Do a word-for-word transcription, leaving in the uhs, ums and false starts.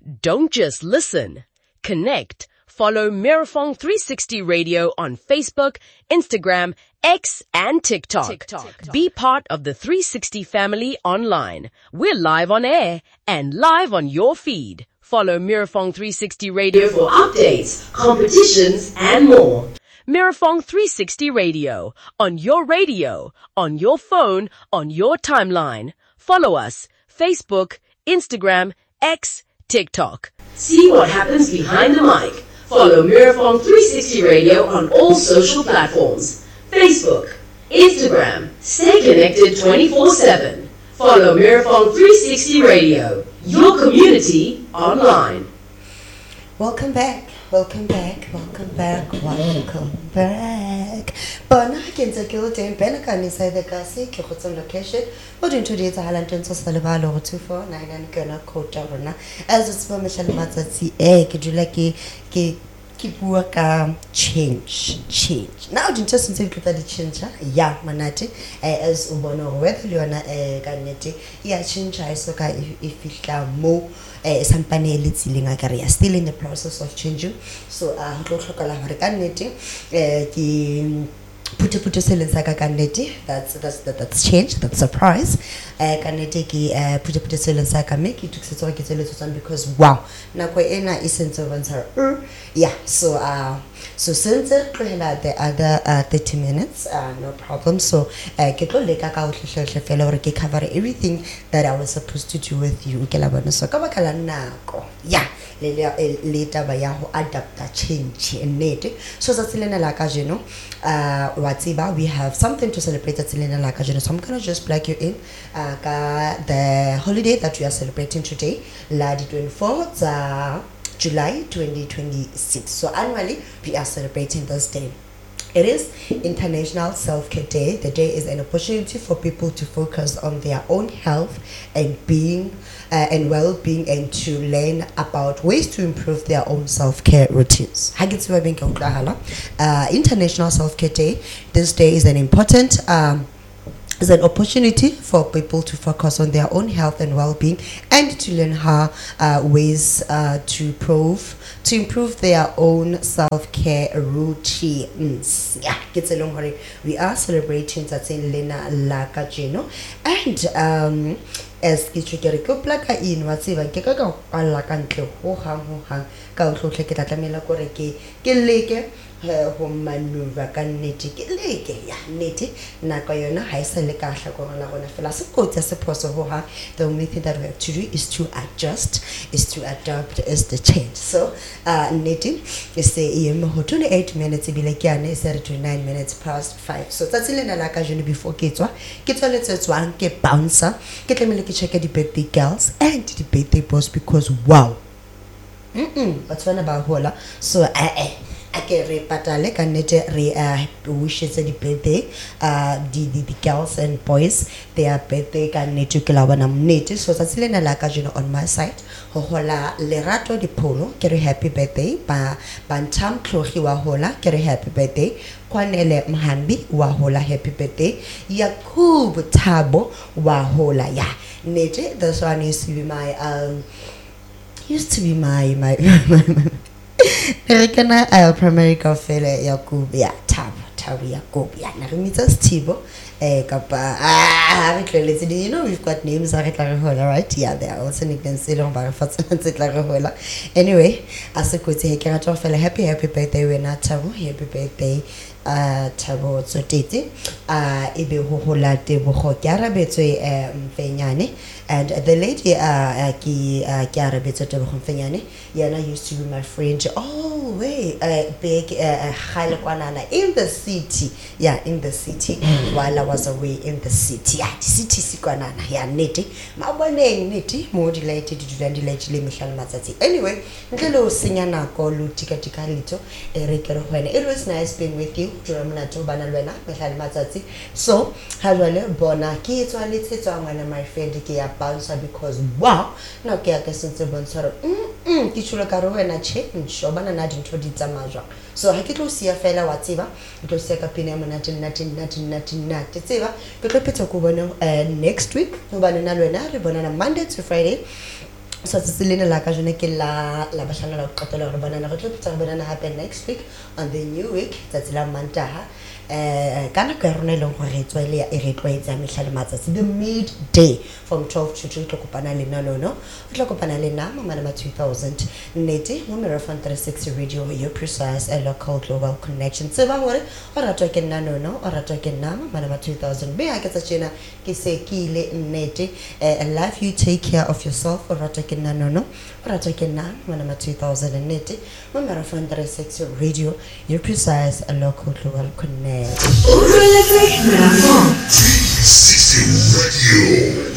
Don't just listen. Connect. Follow Mirafong three sixty Radio on Facebook, Instagram, X, and TikTok. TikTok. Be part of the three sixty family online. We're live on air and live on your feed. Follow Mirafong three sixty Radio for updates, competitions, and more. Mirafong three sixty Radio. On your radio, on your phone, on your timeline. Follow us. Facebook, Instagram, X, TikTok. See what happens behind the mic. Follow Mirafong three sixty Radio on all social platforms. Facebook, Instagram. Stay connected twenty-four seven. Follow Mirafong three sixty Radio. Your community online. Welcome back. Welcome back. Welcome back. Welcome back. Bona ke ntse ke o teng pele ka nisa the kasi ke go tsong location. O di ntho di etsa halantle ntse se le ba lo two four nine nine ke na code ya rona. As it's for Michelle Matsatsi eh ke dula ke ke ke bua ka change change. Now di ntse se ntse ke tla di change ya manate eh as o bona go wetla le yona eh ka nnete ya change I so ka e fihla mo eh sampane le tsileng a kare still in the process of changing. So uh go tlhokala hore ka nnete eh ke put put seleng sa ka ka nnete that's that's that, that's change, that's surprise eh ka nnete ke eh put put seleng sa ka me ke tuksetsa ke tseletso because wow nako ena e sentse bontsha yeah so uh so since tlohela the other uh, thirty minutes uh, no problem so uh, ke tlo leka ka o hlehle fela hore ke cover everything that I was supposed to do with you ke la bona so ka baka la nako yeah le le taba ya ho adapta change nnete so sa tselena la ka jeno uh watsiba we have something to celebrate at tselena la ka jeno so I'm going to just plug you in uh, ka the holiday that we are celebrating today la di twenty-fourth uh, July twenty twenty-six. So annually we are celebrating this day. It is International Self-Care Day. The day is an opportunity for people to focus on their own health and being uh, and well-being and to learn about ways to improve their own self-care routines. Uh, International Self-Care Day. This day is an important um, is an opportunity for people to focus on their own health and well-being and to learn how uh, ways uh, to improve to improve their own self-care routines. Yeah, get along hore. We are celebrating Tatsing Lena Lakajeno and um as kitchukere ko plaka in watsiba ke ka ka alla ka ntle ho hang ho hang ka o tlotle ke tlatlamela kore ke ke leke ho maneuver ka nnete ke leke ya nnete nako yona ha e se le ka hla go rona gona fela se kotsa se phoso ho ha the only thing that we have to do is to adjust is to adapt is the change so uh nnete is say e mo ho twenty-eight minutes bile ke ane se re twenty-nine minutes past five so tsatsile la ka jone before ke tswa ke tsweletse tswang ke bouncer ke tlemele ke check the birthday girls and the birthday boys because wow mm mm but when about hola so eh eh ake re patale ka nete re uh, wishes the birthday uh the, the the girls and boys their birthday ka nete ke la bana mnete so tsatsile na la ka jeno on my side ho hola lerato di polo ke re happy birthday ba bantam tlogi wa hola ke re happy birthday Kwanele Mhambi wa hola happy birthday Yakub Tabo wa hola ya nete this one used to be my um used to be my my Rekana uh, primary kafele Yakub ya Tabo Tabo Yakub ya na re mitsa Stibo eh kapa ah you know we've got names are right yeah they are also nicknames anyway as a kuti ke rata fela happy happy birthday wena Tabo happy birthday uh Tabo Tsotete uh ebe ho hola tebo go ke arabetswe mfenyane and the lady uh ki ki arabetswe tebo go mfenyane yana used to be my friend all way uh big uh khale kwanana in the city yeah in the city while I was away in the city yeah the city sikwanana ya neti maboneng neti mo delighted to do delighted le Michelle Matsatsi anyway ntle o senya nako lu tika tika lito erekere hwena it was nice being with you Juramna to bana lwena Michelle Matsatsi so halwale bona ki tswa letsetswa ngwana my friend ke ya bouncer because wow no ke ya ke sentse bontsha mm mm ke tsholo ka re wena change bana na dintho di tsamajwa so ha ke tlo sia fela wa tseba ke tlo sia ka pina mona tena tena tena tena tseba ke tlo phetsa go bona next week go bana na lwena re bona na Monday to Friday so tselena la ka jone ke la la bahlana la qetela re banana re tlo tsaya banana happen next week on the new week tsatsila mantaha eh kana ka rona le go re tswele ya re tloetsa mehlale matsatsi the midday from twelve to two tlo kopana le no no tlo kopana le na mama two thousand neti mo Marathon three sixty radio your precise a local global connection se ba hore o ratwa ke nna no no o ratwa ke nna mama two thousand be ha ke tsa tjena ke se ke ile nnete I love you take care of yourself o ratwa ke nna no no o ratwa ke nna mama two thousand neti mo Marathon three sixty radio your precise a local global connection three sixty radio